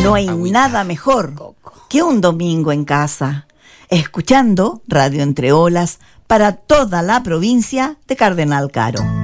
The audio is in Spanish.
No hay nada mejor que un domingo en casa, escuchando Radio Entre Olas para toda la provincia de Cardenal Caro.